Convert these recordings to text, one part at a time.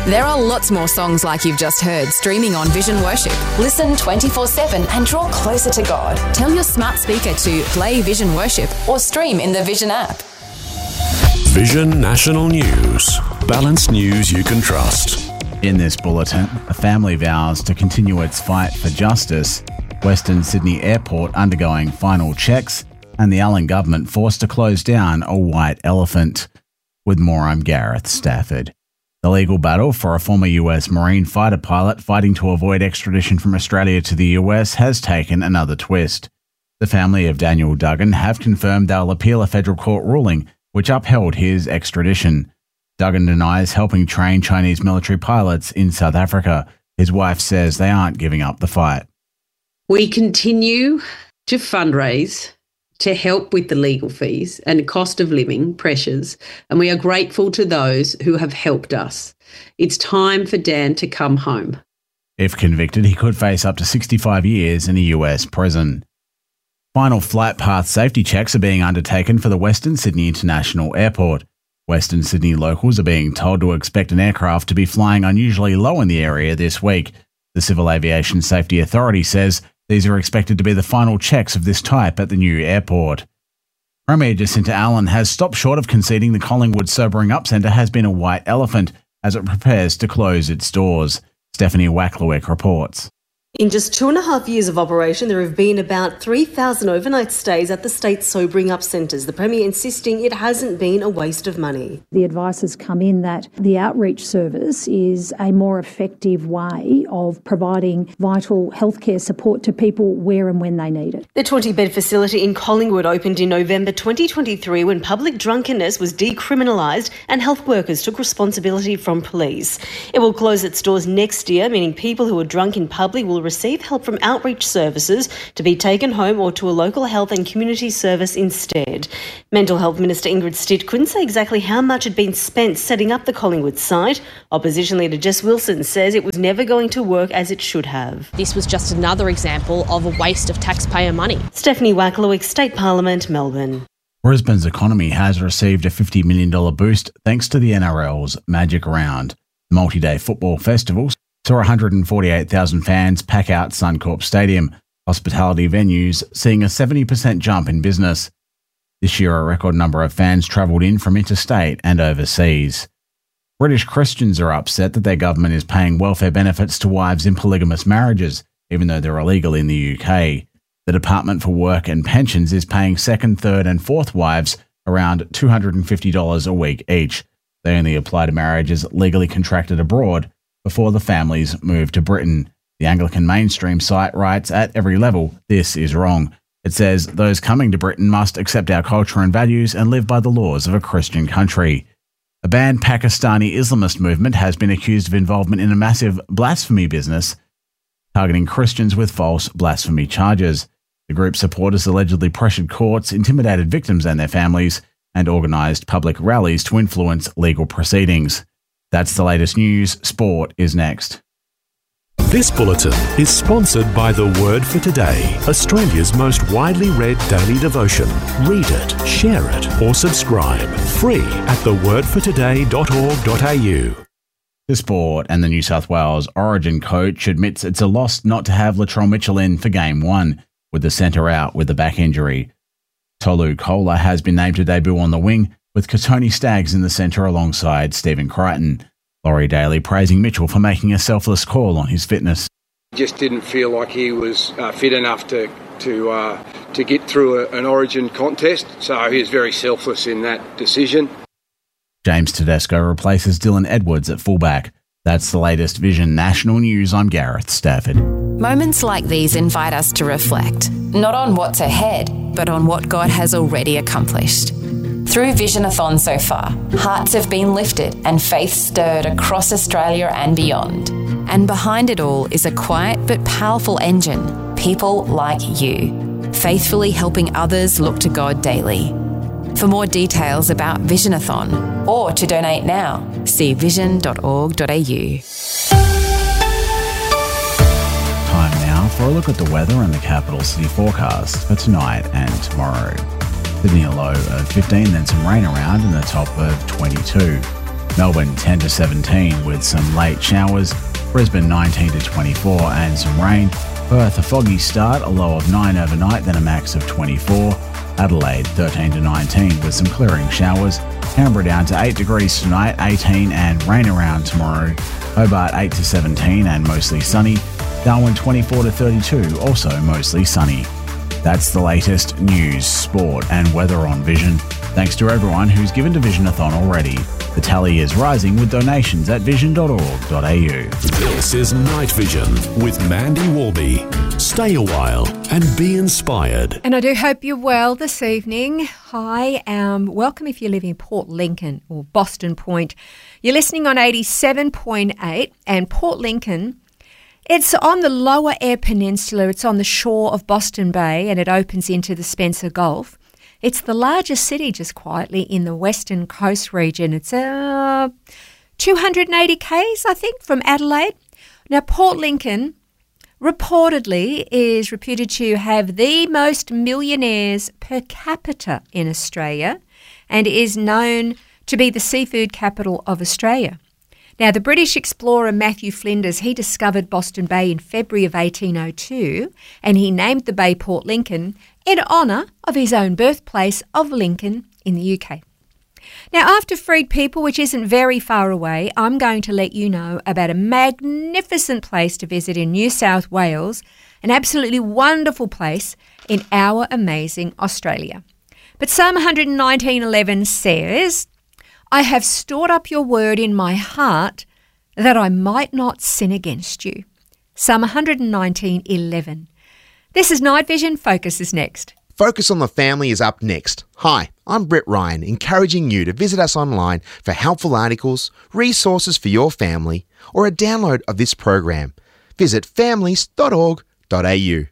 There are lots more songs like you've just heard streaming on Vision Worship. Listen 24/7 and draw closer to God. Tell your smart speaker to play Vision Worship or stream in the Vision app. Vision National News. Balanced news you can trust. In this bulletin, a family vows to continue its fight for justice, Western Sydney Airport undergoing final checks, and the Allen government forced to close down a white elephant. With more, I'm Gareth Stafford. The legal battle for a former US Marine fighter pilot fighting to avoid extradition from Australia to the US has taken another twist. The family of Daniel Duggan have confirmed they'll appeal a federal court ruling which upheld his extradition. Duggan denies helping train Chinese military pilots in South Africa. His wife says they aren't giving up the fight. We continue to fundraise to help with the legal fees and cost of living pressures, and we are grateful to those who have helped us. It's time for Dan to come home. If convicted, he could face up to 65 years in a US prison. Final flight path safety checks are being undertaken for the Western Sydney International Airport. Western Sydney locals are being told to expect an aircraft to be flying unusually low in the area this week. The Civil Aviation Safety Authority says these are expected to be the final checks of this type at the new airport. Premier Jacinta Allen has stopped short of conceding the Collingwood Sobering Up Centre has been a white elephant as it prepares to close its doors. Stephanie Wacklewick reports. In just 2.5 years of operation, there have been about 3,000 overnight stays at the state's sobering up centres, the Premier insisting it hasn't been a waste of money. The advice has come in that the outreach service is a more effective way of providing vital healthcare support to people where and when they need it. The 20-bed facility in Collingwood opened in November 2023 when public drunkenness was decriminalised and health workers took responsibility from police. It will close its doors next year, meaning people who are drunk in public will receive help from outreach services to be taken home or to a local health and community service instead. Mental Health Minister Ingrid Stitt couldn't say exactly how much had been spent setting up the Collingwood site. Opposition leader Jess Wilson says it was never going to work as it should have. This was just another example of a waste of taxpayer money. Stephanie Wacklewick, State Parliament, Melbourne. Brisbane's economy has received a $50 million boost thanks to the NRL's Magic Round. The multi-day football festival saw 148,000 fans pack out Suncorp Stadium, hospitality venues seeing a 70% jump in business. This year, a record number of fans travelled in from interstate and overseas. British Christians are upset that their government is paying welfare benefits to wives in polygamous marriages, even though they're illegal in the UK. The Department for Work and Pensions is paying second, third and fourth wives around $250 a week each. They only apply to marriages legally contracted abroad before the families move to Britain. The Anglican mainstream site writes, at every level, this is wrong. It says those coming to Britain must accept our culture and values and live by the laws of a Christian country. A banned Pakistani Islamist movement has been accused of involvement in a massive blasphemy business, targeting Christians with false blasphemy charges. The group's supporters allegedly pressured courts, intimidated victims and their families, and organised public rallies to influence legal proceedings. That's the latest news. Sport is next. This bulletin is sponsored by The Word for Today, Australia's most widely read daily devotion. Read it, share it, or subscribe. Free at thewordfortoday.org.au. The sport, and the New South Wales Origin coach admits it's a loss not to have Latrell Mitchell in for Game 1, with the centre out with a back injury. Tolu Kola has been named to debut on the wing, with Katoni Staggs in the centre alongside Stephen Crichton. Laurie Daly praising Mitchell for making a selfless call on his fitness. Just didn't feel like he was fit enough to get through an Origin contest, so he was very selfless in that decision. James Tedesco replaces Dylan Edwards at fullback. That's the latest Vision National News. I'm Gareth Stafford. Moments like these invite us to reflect, not on what's ahead, but on what God has already accomplished. Through Visionathon so far, hearts have been lifted and faith stirred across Australia and beyond. And behind it all is a quiet but powerful engine, people like you, faithfully helping others look to God daily. For more details about Visionathon or to donate now, see vision.org.au. Time now for a look at the weather and the capital city forecast for tonight and tomorrow. Sydney a low of 15, then some rain around and a top of 22. Melbourne 10 to 17 with some late showers. Brisbane 19 to 24 and some rain. Perth a foggy start, a low of 9 overnight, then a max of 24. Adelaide 13 to 19 with some clearing showers. Canberra down to 8 degrees tonight, 18 and rain around tomorrow. Hobart 8 to 17 and mostly sunny. Darwin 24 to 32, also mostly sunny. That's the latest news, sport and weather on Vision. Thanks to everyone who's given to Visionathon already. The tally is rising with donations at vision.org.au. This is Night Vision with Mandy Warby. Stay a while and be inspired. And I do hope you're well this evening. Hi, welcome if you live in Port Lincoln or Boston Point. You're listening on 87.8 and Port Lincoln. It's on the Lower Eyre Peninsula. It's on the shore of Boston Bay and it opens into the Spencer Gulf. It's the largest city just quietly in the Western Coast region. It's 280 k's, I think, from Adelaide. Now, Port Lincoln reportedly is reputed to have the most millionaires per capita in Australia and is known to be the seafood capital of Australia. Now, the British explorer Matthew Flinders, he discovered Boston Bay in February of 1802 and he named the bay Port Lincoln in honour of his own birthplace of Lincoln in the UK. Now, after Freed People, which isn't very far away, I'm going to let you know about a magnificent place to visit in New South Wales, an absolutely wonderful place in our amazing Australia. But Psalm 119:11 says, I have stored up your word in my heart that I might not sin against you. Psalm 119:11. This is Night Vision. Focus is next. Focus on the Family is up next. Hi, I'm Brett Ryan, encouraging you to visit us online for helpful articles, resources for your family, or a download of this program. Visit families.org.au.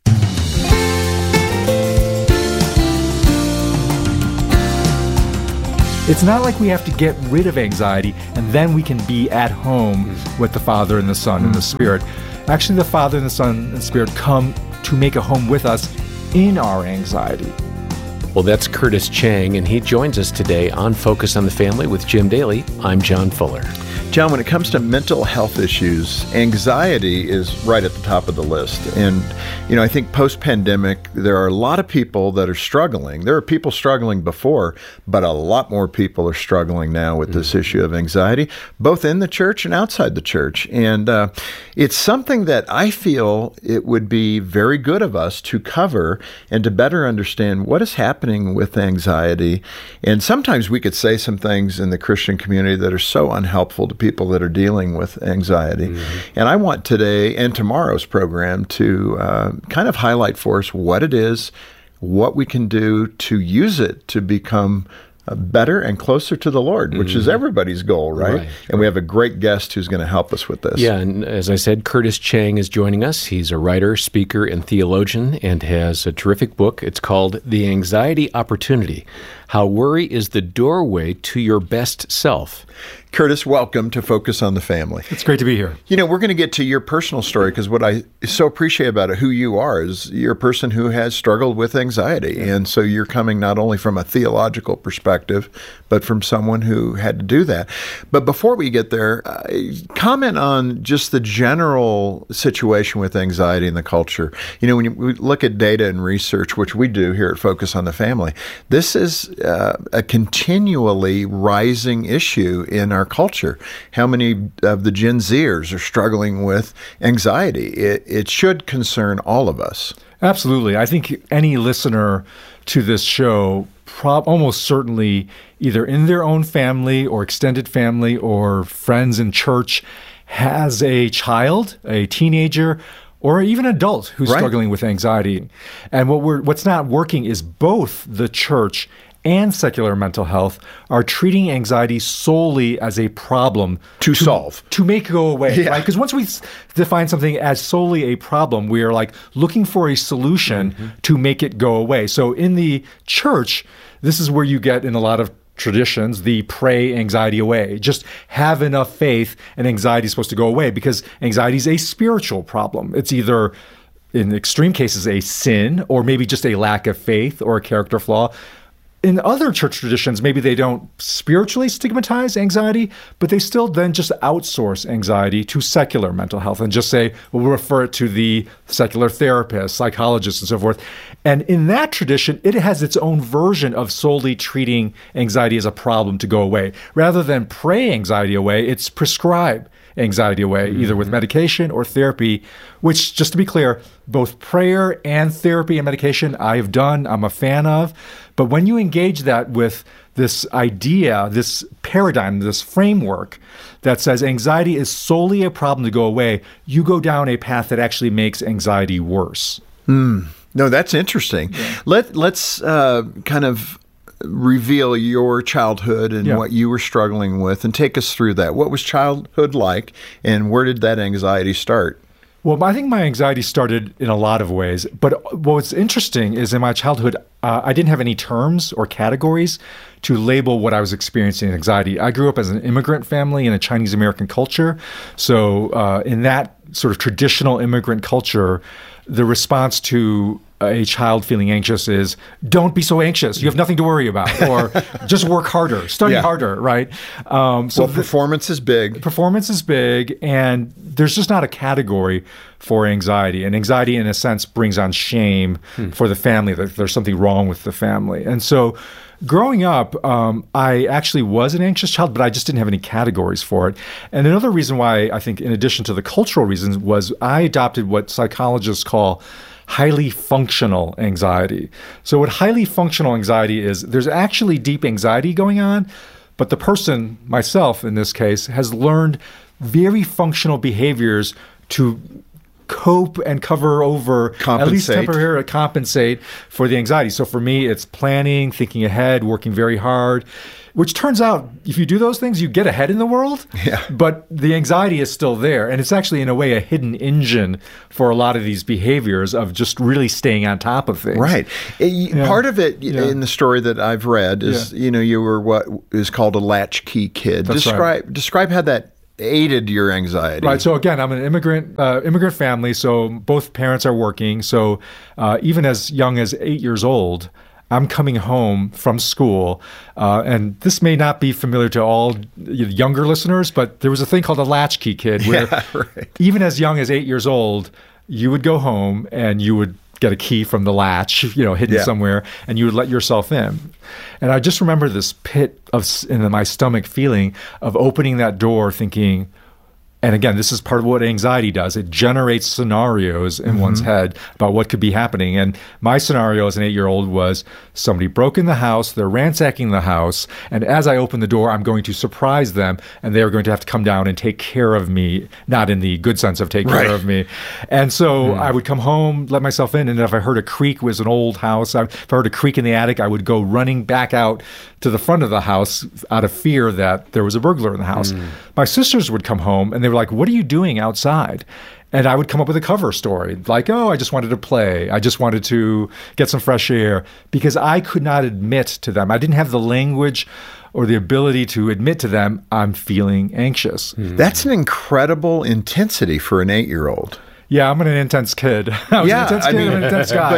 It's not like we have to get rid of anxiety and then we can be at home with the Father and the Son and the Spirit. Actually, the Father and the Son and the Spirit come to make a home with us in our anxiety. Well, that's Curtis Chang, and he joins us today on Focus on the Family with Jim Daly. I'm John Fuller. John, when it comes to mental health issues, anxiety is right at the top of the list. And, I think post-pandemic, there are a lot of people that are struggling. There are people struggling before, but a lot more people are struggling now with this issue of anxiety, both in the church and outside the church. And it's something that I feel it would be very good of us to cover and to better understand what is happening with anxiety. And sometimes we could say some things in the Christian community that are so unhelpful to people that are dealing with anxiety. And I want today and tomorrow's program to kind of highlight for us what it is, what we can do to use it to become better and closer to the Lord, which is everybody's goal, right? And we have a great guest who's going to help us with this. Yeah, and as I said, Curtis Chang is joining us. He's a writer, speaker, and theologian, and has a terrific book. It's called The Anxiety Opportunity: How Worry is the Doorway to Your Best Self. Curtis, welcome to Focus on the Family. It's great to be here. We're going to get to your personal story because what I so appreciate about it, who you are, is you're a person who has struggled with anxiety. And so you're coming not only from a theological perspective, but from someone who had to do that. But before we get there, comment on just the general situation with anxiety in the culture. When we look at data and research, which we do here at Focus on the Family, this is a continually rising issue in our culture. How many of the Gen Zers are struggling with anxiety? It should concern all of us. Absolutely. I think any listener to this show almost certainly either in their own family or extended family or friends in church has a child, a teenager, or even an adult who's struggling with anxiety. And what's not working is both the church and secular mental health are treating anxiety solely as a problem to solve, to make it go away. Right? Because once we define something as solely a problem, we are like looking for a solution to make it go away. So in the church, this is where you get in a lot of traditions, the pray anxiety away. Just have enough faith and anxiety is supposed to go away, because anxiety is a spiritual problem. It's either, in extreme cases, a sin, or maybe just a lack of faith or a character flaw. in other church traditions, maybe they don't spiritually stigmatize anxiety, but they still then just outsource anxiety to secular mental health and just say, well, we'll refer it to the secular therapist, psychologist, and so forth. And in that tradition, it has its own version of solely treating anxiety as a problem to go away. Rather than pray anxiety away, it's prescribe anxiety away, either with medication or therapy, which, just to be clear, both prayer and therapy and medication I have done, I'm a fan of. But when you engage that with this idea, this paradigm, this framework that says anxiety is solely a problem to go away, you go down a path that actually makes anxiety worse. No, that's interesting. Yeah. Let's kind of reveal your childhood and what you were struggling with, and take us through that. What was childhood like, and where did that anxiety start? Well, I think my anxiety started in a lot of ways. But what's interesting is in my childhood, I didn't have any terms or categories to label what I was experiencing in anxiety. I grew up as an immigrant family in a Chinese American culture. So in that sort of traditional immigrant culture, the response to a child feeling anxious is, don't be so anxious. You have nothing to worry about. Or just work harder, study harder, right? So performance is big. Performance is big, and there's just not a category for anxiety. And anxiety, in a sense, brings on shame for the family, that there's something wrong with the family. And so growing up, I actually was an anxious child, but I just didn't have any categories for it. And another reason why, I think, in addition to the cultural reasons, was I adopted what psychologists call highly functional anxiety. So what highly functional anxiety is, there's actually deep anxiety going on, but the person, myself in this case, has learned very functional behaviors to cope and cover over, at least temporarily compensate for the anxiety. So for me, it's planning, thinking ahead, working very hard, which turns out, if you do those things, you get ahead in the world, but the anxiety is still there. And it's actually, in a way, a hidden engine for a lot of these behaviors of just really staying on top of things. Right. Part of it in the story that I've read is, you were what is called a latchkey kid. Describe how that aided your anxiety. Right. So again, I'm an immigrant family, so both parents are working. So even as young as 8 years old, I'm coming home from school, and this may not be familiar to all younger listeners, but there was a thing called a latchkey kid, where even as young as 8 years old, you would go home and you would get a key from the latch, hidden somewhere, and you would let yourself in. And I just remember this pit in my stomach feeling of opening that door, thinking, and again, this is part of what anxiety does. It generates scenarios in one's head about what could be happening. And my scenario as an 8-year-old was, somebody broke in the house, they're ransacking the house, and as I open the door, I'm going to surprise them, and they're going to have to come down and take care of me, not in the good sense of take care of me. And so I would come home, let myself in, and if I heard a creak, it was an old house. If I heard a creak in the attic, I would go running back out to the front of the house out of fear that there was a burglar in the house. My sisters would come home, and they were like, what are you doing outside? And I would come up with a cover story, like, I just wanted to play. I just wanted to get some fresh air, because I could not admit to them. I didn't have the language or the ability to admit to them, I'm feeling anxious. That's an incredible intensity for an 8-year-old. Yeah, I'm an intense kid. I was an intense kid, I'm an intense guy.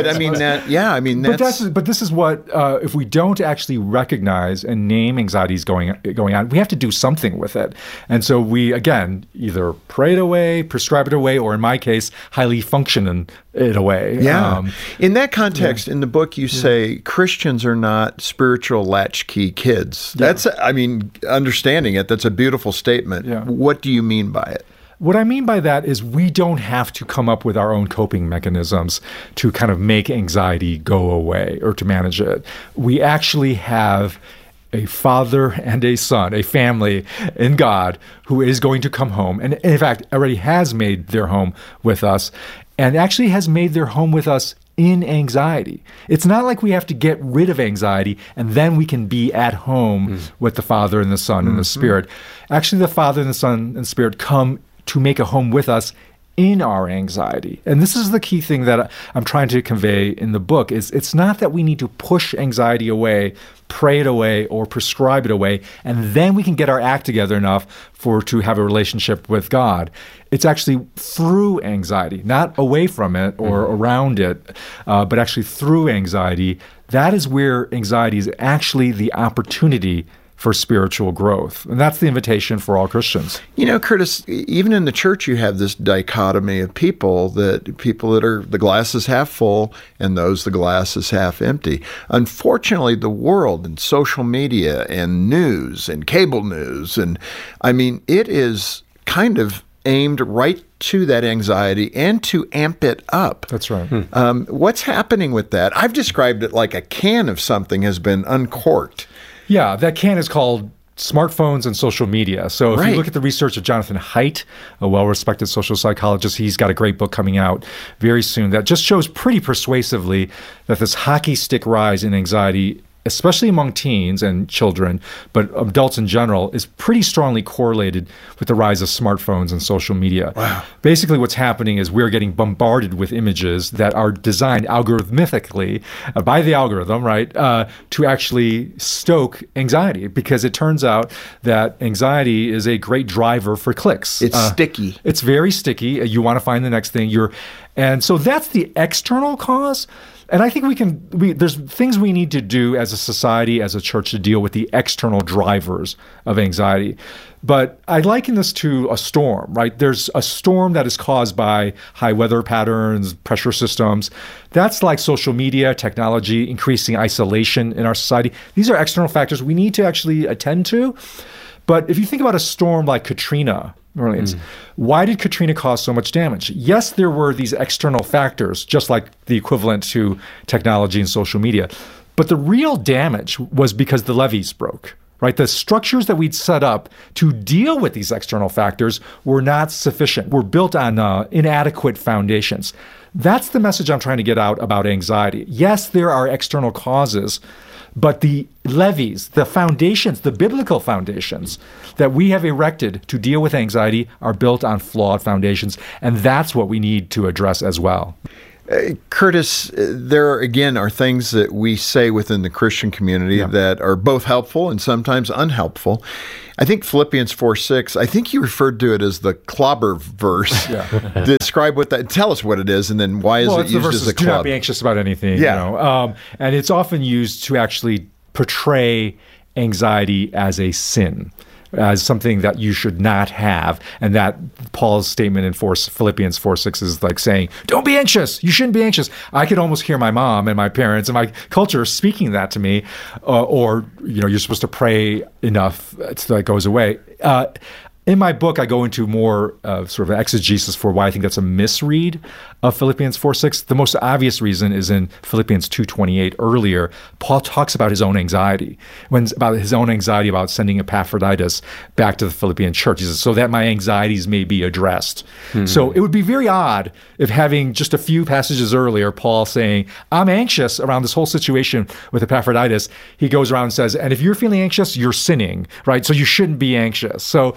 But But this is what, if we don't actually recognize and name anxieties going on, we have to do something with it. And so we, again, either pray it away, prescribe it away, or in my case, highly function it away. Yeah. In that context, in the book, you say Christians are not spiritual latchkey kids. That's, understanding it, that's a beautiful statement. Yeah. What do you mean by it? What I mean by that is we don't have to come up with our own coping mechanisms to kind of make anxiety go away or to manage it. We actually have a father and a son, a family in God who is going to come home, and in fact already has made their home with us, and actually has made their home with us in anxiety. It's not like we have to get rid of anxiety and then we can be at home with the Father and the Son and the Spirit. Actually, the Father and the Son and the Spirit come to make a home with us in our anxiety. And this is the key thing that I'm trying to convey in the book, is it's not that we need to push anxiety away, pray it away, or prescribe it away, and then we can get our act together enough to have a relationship with God. It's actually through anxiety, not away from it or around it, but actually through anxiety. That is where anxiety is actually the opportunity for spiritual growth. And that's the invitation for all Christians. You know, Curtis, even in the church, you have this dichotomy of people that are the glass is half full and those the glass is half empty. Unfortunately, the world and social media and news and cable news, and I mean, it is kind of aimed right to that anxiety and to amp it up. That's right. What's happening with that? I've described it like a can of something has been uncorked. Yeah, that can is called smartphones and social media. So if you look at the research of Jonathan Haidt, a well-respected social psychologist, he's got a great book coming out very soon that just shows pretty persuasively that this hockey stick rise in anxiety, especially among teens and children, but adults in general, is pretty strongly correlated with the rise of smartphones and social media. Wow. Basically, what's happening is we're getting bombarded with images that are designed algorithmically by the algorithm, right, to actually stoke anxiety, because it turns out that anxiety is a great driver for clicks. It's sticky. It's very sticky. You want to find the next thing. And so that's the external cause. And I think there's things we need to do as a society, as a church, to deal with the external drivers of anxiety. But I liken this to a storm, right? There's a storm that is caused by high weather patterns, pressure systems. That's like social media, technology, increasing isolation in our society. These are external factors we need to actually attend to. But if you think about a storm like Katrina, New Orleans, why did Katrina cause so much damage? Yes, there were these external factors, just like the equivalent to technology and social media. But the real damage was because the levees broke, right? The structures that we'd set up to deal with these external factors were not sufficient, were built on inadequate foundations. That's the message I'm trying to get out about anxiety. Yes, there are external causes, but the levees, the foundations, the biblical foundations that we have erected to deal with anxiety are built on flawed foundations, and that's what we need to address as well. Curtis, there again are things that we say within the Christian community that are both helpful and sometimes unhelpful. I think Philippians 4:6, I think you referred to it as the clobber verse. Describe what that, tell us what it is, and then why is it used as a club? Do not be anxious about anything. Yeah. You know? And it's often used to actually portray anxiety as a sin, as something that you should not have. And that Paul's statement in Philippians 4:6 is like saying, don't be anxious. You shouldn't be anxious. I could almost hear my mom and my parents and my culture speaking that to me, or, you're supposed to pray enough so that it goes away. In my book, I go into more sort of exegesis for why I think that's a misread of Philippians 4:6. The most obvious reason is in Philippians 2:28 earlier. Paul talks about his own anxiety, about his own anxiety about sending Epaphroditus back to the Philippian church. He says, so that my anxieties may be addressed. So it would be very odd if having just a few passages earlier, Paul saying, I'm anxious around this whole situation with Epaphroditus. He goes around and says, and if you're feeling anxious, you're sinning, right? So you shouldn't be anxious. So,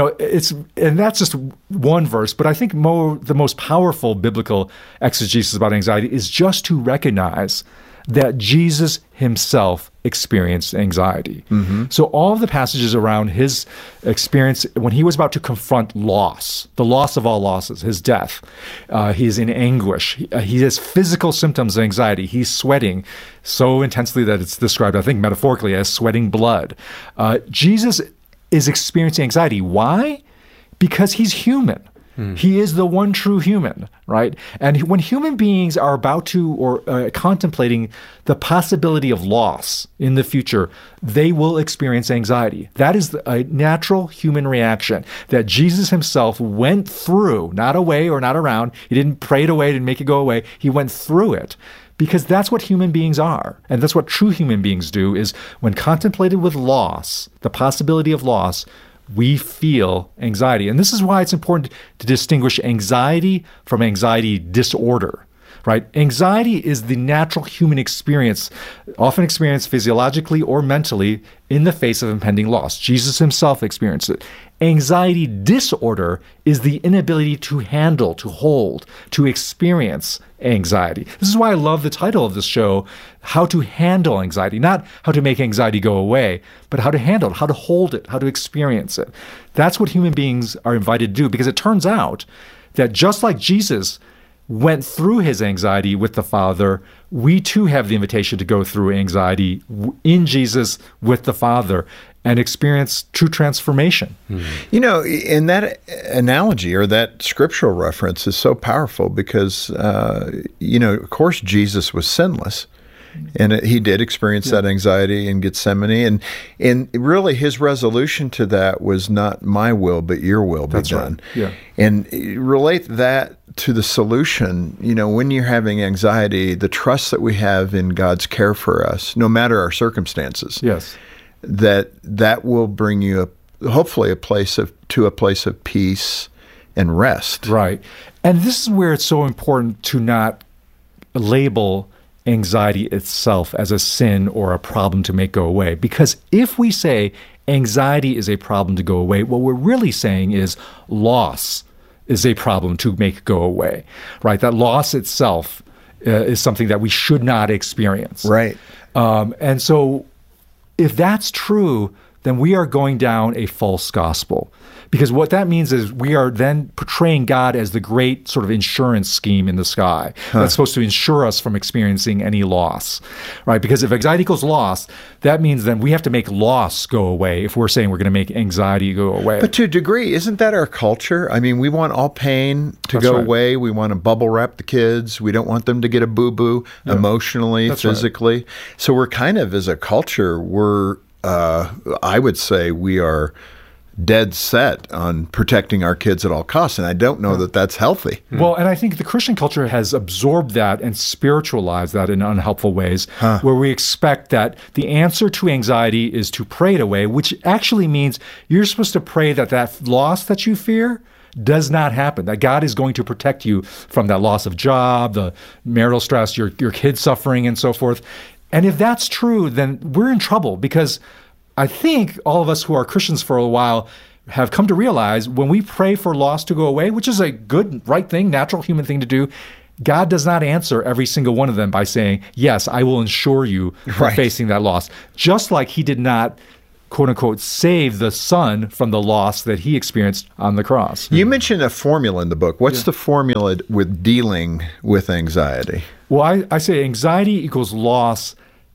and that's just one verse, but I think the most powerful biblical exegesis about anxiety is just to recognize that Jesus himself experienced anxiety. So all of the passages around his experience when he was about to confront loss, the loss of all losses, his death, he is in anguish. He has physical symptoms of anxiety. He's sweating so intensely that it's described, I think, metaphorically as sweating blood. Jesus is experiencing anxiety. Why? Because he's human. He is the one true human, right? And when human beings are about to or contemplating the possibility of loss in the future, they will experience anxiety. That is a natural human reaction that Jesus himself went through, not away or not around. He didn't pray it away, didn't make it go away. He went through it. Because that's what human beings are. And that's what true human beings do, is when contemplated with loss, the possibility of loss, we feel anxiety. And this is why it's important to distinguish anxiety from anxiety disorder, right? Anxiety is the natural human experience, often experienced physiologically or mentally in the face of impending loss. Jesus himself experienced it. Anxiety disorder is the inability to handle, to hold, to experience anxiety. This is why I love the title of this show, How to Handle Anxiety. Not how to make anxiety go away, but how to handle it, how to hold it, how to experience it. That's what human beings are invited to do, because it turns out that just like Jesus went through his anxiety with the Father, we too have the invitation to go through anxiety in Jesus with the Father and experience true transformation. You know, in that analogy or that scriptural reference is so powerful because, of course, Jesus was sinless. And he did experience that anxiety in Gethsemane. And really his resolution to that was not my will, but your will be done. Right. Yeah. And relate that to the solution, when you're having anxiety, the trust that we have in God's care for us, no matter our circumstances. Yes. That will bring you hopefully a place of peace and rest. Right. And this is where it's so important to not label anxiety itself as a sin or a problem to make go away. Because if we say anxiety is a problem to go away, what we're really saying is loss is a problem to make go away, right? That loss itself is something that we should not experience. Right. And so if that's true, then we are going down a false gospel. Because what that means is we are then portraying God as the great sort of insurance scheme in the sky that's supposed to insure us from experiencing any loss, right? Because if anxiety equals loss, that means then we have to make loss go away if we're saying we're going to make anxiety go away. But to a degree, isn't that our culture? I mean, we want all pain to go away. We want to bubble wrap the kids. We don't want them to get a boo-boo emotionally, physically. Right. So we're kind of, as a culture, I would say we are dead set on protecting our kids at all costs, and I don't know that that's healthy. Well, and I think the Christian culture has absorbed that and spiritualized that in unhelpful ways, where we expect that the answer to anxiety is to pray it away, which actually means you're supposed to pray that loss that you fear does not happen, that God is going to protect you from that loss of job, the marital stress, your kids suffering, and so forth. And if that's true, then we're in trouble, because I think all of us who are Christians for a while have come to realize when we pray for loss to go away, which is a good, right thing, natural human thing to do, God does not answer every single one of them by saying, yes, I will insure you from facing that loss. Just like he did not, quote unquote, save the son from the loss that he experienced on the cross. You mentioned a formula in the book. What's the formula with dealing with anxiety? Well, I say anxiety equals loss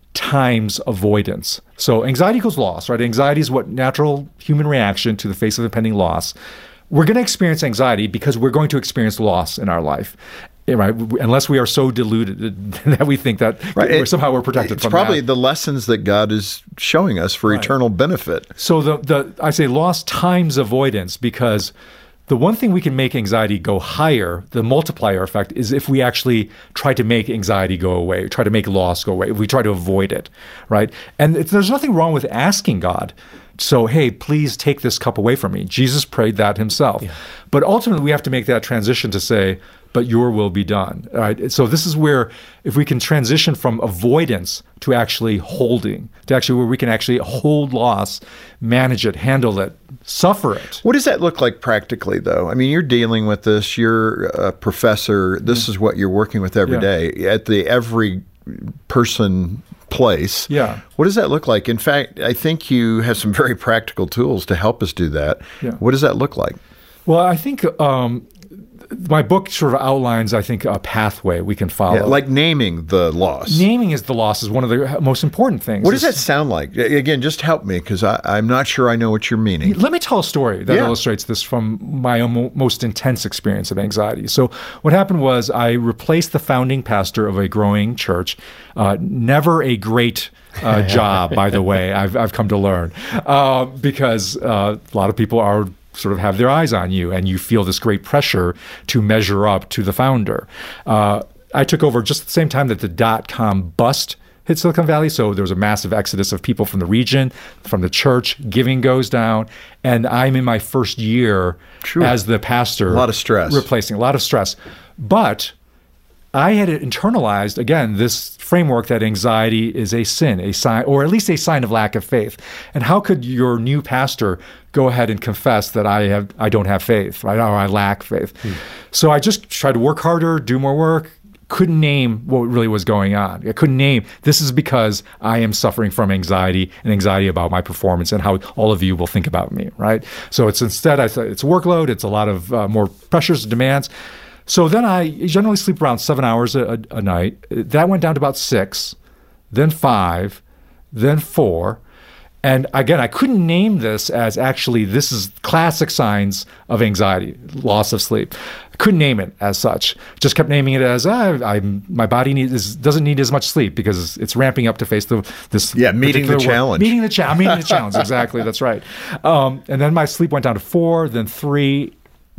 times avoidance. So anxiety equals loss, right? Anxiety is what natural human reaction to the face of impending loss. We're going to experience anxiety because we're going to experience loss in our life, right? Unless we are so deluded that we think that somehow we're protected from that. It's probably the lessons that God is showing us for eternal benefit. So I say loss times avoidance, because the one thing we can make anxiety go higher, the multiplier effect, is if we actually try to make anxiety go away, try to make loss go away, if we try to avoid it, right? And there's nothing wrong with asking God, so, hey, please take this cup away from me. Jesus prayed that himself. Yeah. But ultimately, we have to make that transition to say, but your will be done. All right? So this is where, if we can transition from avoidance to actually holding, to actually where we can actually hold loss, manage it, handle it, suffer it. What does that look like practically, though? I mean, you're dealing with this. You're a professor. This is what you're working with every day at the every person place. Yeah. What does that look like? In fact, I think you have some very practical tools to help us do that. Yeah. What does that look like? Well, I think my book sort of outlines, I think, a pathway we can follow. Yeah, like naming the loss. Naming the loss is one of the most important things. What does that sound like? Again, just help me, because I'm not sure I know what you're meaning. Let me tell a story that illustrates this from my own most intense experience of anxiety. So what happened was I replaced the founding pastor of a growing church. Never a great job, by the way, I've come to learn, because a lot of people are sort of have their eyes on you, and you feel this great pressure to measure up to the founder. I took over just at the same time that the .com bust hit Silicon Valley, so there was a massive exodus of people from the region, from the church, giving goes down, and I'm in my first year as the pastor. A lot of stress. Replacing, a lot of stress. But I had internalized, again, this framework that anxiety is a sin, a sign, or at least a sign of lack of faith. And how could your new pastor go ahead and confess that I don't have faith, right? Or I lack faith? So I just tried to work harder, do more work. Couldn't name what really was going on. I couldn't name, this is because I am suffering from anxiety and anxiety about my performance and how all of you will think about me, right? So it's instead, I thought it's workload, it's a lot of more pressures, demands. So then I generally sleep around 7 hours a night. That went down to about 6, then 5, then 4. And again, I couldn't name this as actually, this is classic signs of anxiety, loss of sleep. I couldn't name it as such. Just kept naming it as, my body doesn't need as much sleep because it's ramping up to face this. Yeah, meeting the challenge. Meeting the challenge, exactly, that's right. And then my sleep went down to 4, then 3,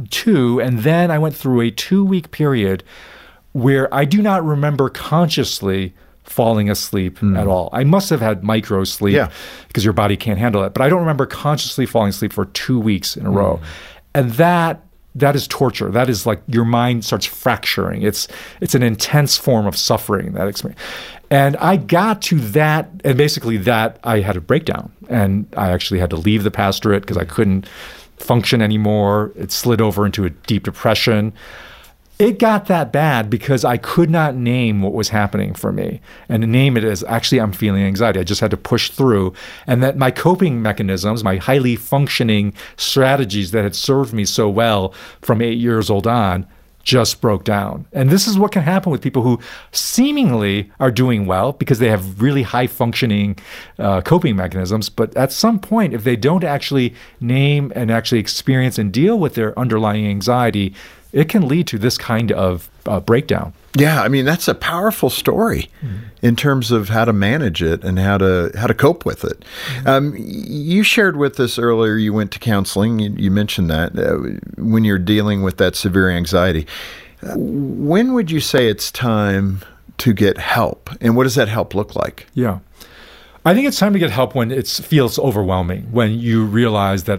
2, and then I went through a 2-week period where I do not remember consciously falling asleep at all. I must have had micro sleep because your body can't handle it, but I don't remember consciously falling asleep for 2 weeks in a row. And that is torture. That is like your mind starts fracturing. It's an intense form of suffering, that experience. And I got to that, and basically that I had a breakdown, and I actually had to leave the pastorate because I couldn't function anymore. It slid over into a deep depression. It got that bad because I could not name what was happening for me and name it as actually I'm feeling anxiety. I just had to push through, and that my coping mechanisms, my highly functioning strategies that had served me so well from 8 years old on, just broke down. And this is what can happen with people who seemingly are doing well because they have really high functioning coping mechanisms. But at some point, if they don't actually name and actually experience and deal with their underlying anxiety, it can lead to this kind of breakdown. Yeah, I mean, that's a powerful story in terms of how to manage it and how to cope with it. You shared with us earlier you went to counseling. You mentioned that when you're dealing with that severe anxiety. When would you say it's time to get help? And what does that help look like? Yeah. I think it's time to get help when it feels overwhelming, when you realize that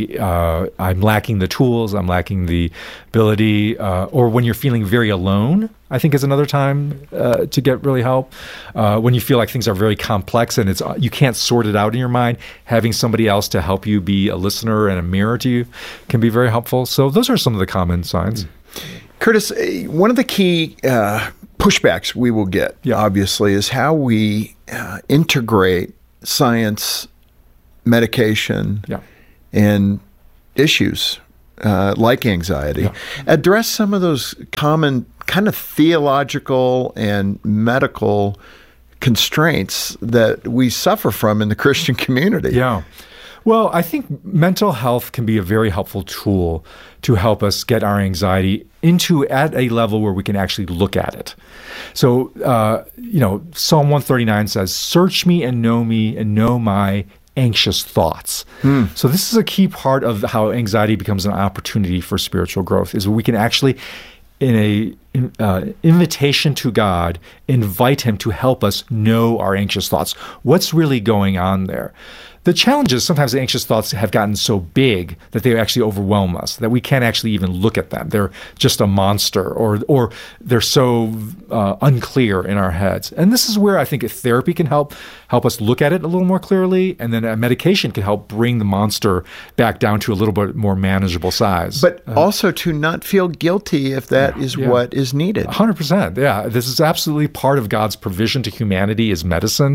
I'm lacking the tools, I'm lacking the ability, or when you're feeling very alone, I think is another time to get really help. When you feel like things are very complex and you can't sort it out in your mind, having somebody else to help you be a listener and a mirror to you can be very helpful. So those are some of the common signs. Curtis, one of the key pushbacks we will get, obviously, is how we integrate science, medication, and issues like anxiety. Address some of those common kind of theological and medical constraints that we suffer from in the Christian community. Yeah. Well, I think mental health can be a very helpful tool to help us get our anxiety at a level where we can actually look at it. So, Psalm 139 says, "Search me and know my anxious thoughts." So this is a key part of how anxiety becomes an opportunity for spiritual growth, is we can actually, in a invitation to God, invite him to help us know our anxious thoughts. What's really going on there? The challenge is sometimes the anxious thoughts have gotten so big that they actually overwhelm us, that we can't actually even look at them. They're just a monster, or they're so unclear in our heads. And this is where I think therapy can help us look at it a little more clearly, and then a medication can help bring the monster back down to a little bit more manageable size. But also to not feel guilty if that is what is needed. 100%, yeah. This is absolutely part of God's provision to humanity is medicine,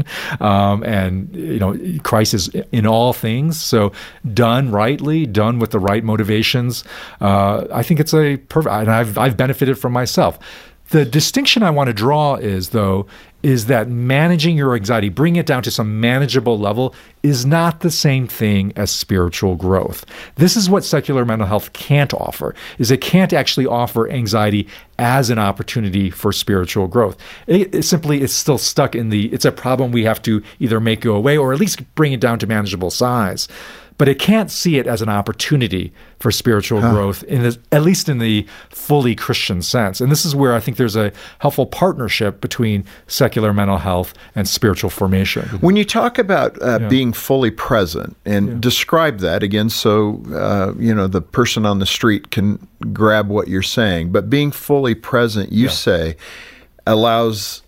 and Christ is in all things. So done rightly, done with the right motivations, I think it's a perfect, and I've benefited from myself. The distinction I want to draw is that managing your anxiety, bringing it down to some manageable level, is not the same thing as spiritual growth. This is what secular mental health can't offer, is it can't actually offer anxiety as an opportunity for spiritual growth. It's still stuck in it's a problem we have to either make go away or at least bring it down to manageable size. but it can't see it as an opportunity for spiritual growth, at least in the fully Christian sense. And this is where I think there's a helpful partnership between secular mental health and spiritual formation. When you talk about being fully present, and describe that again so the person on the street can grab what you're saying, but being fully present, you say, allows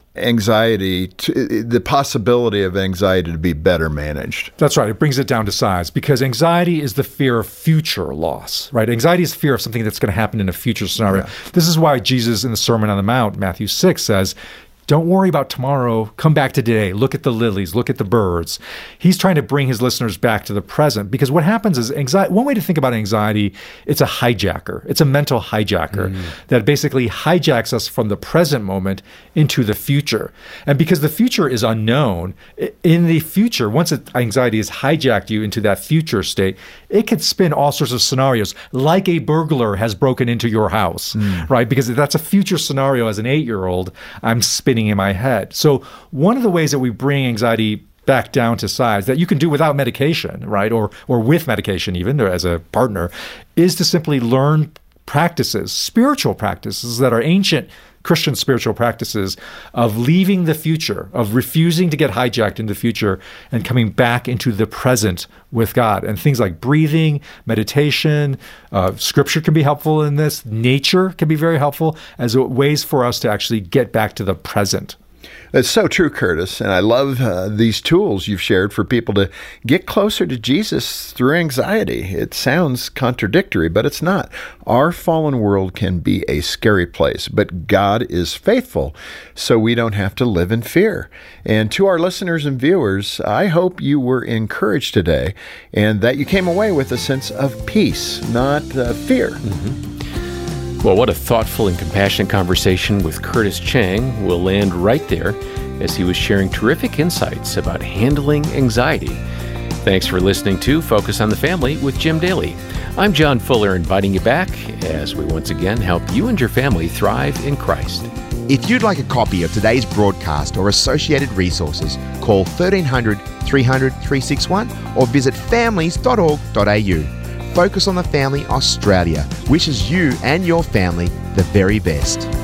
the possibility of anxiety to be better managed. That's right. It brings it down to size, because anxiety is the fear of future loss, right? Anxiety is fear of something that's going to happen in a future scenario. This is why Jesus in the Sermon on the Mount, Matthew 6, says, don't worry about tomorrow. Come back to today. Look at the lilies. Look at the birds. He's trying to bring his listeners back to the present, because what happens is anxiety. One way to think about anxiety, it's a hijacker. It's a mental hijacker that basically hijacks us from the present moment into the future. And because the future is unknown, in the future, once anxiety has hijacked you into that future state, it could spin all sorts of scenarios, like a burglar has broken into your house, right? Because that's a future scenario. As an 8-year-old, I'm spinning in my head. So one of the ways that we bring anxiety back down to size, that you can do without medication, right, or with medication even, or as a partner, is to simply learn practices, spiritual practices that are ancient Christian spiritual practices of leaving the future, of refusing to get hijacked in the future and coming back into the present with God. And things like breathing, meditation, scripture can be helpful in this. Nature can be very helpful as ways for us to actually get back to the present. It's so true, Curtis, and I love these tools you've shared for people to get closer to Jesus through anxiety. It sounds contradictory, but it's not. Our fallen world can be a scary place, but God is faithful, so we don't have to live in fear. And to our listeners and viewers, I hope you were encouraged today and that you came away with a sense of peace, not fear. Well, what a thoughtful and compassionate conversation with Curtis Chang. We'll land right there as he was sharing terrific insights about handling anxiety. Thanks for listening to Focus on the Family with Jim Daly. I'm John Fuller, inviting you back as we once again help you and your family thrive in Christ. If you'd like a copy of today's broadcast or associated resources, call 1300 300 361 or visit families.org.au. Focus on the Family Australia wishes you and your family the very best.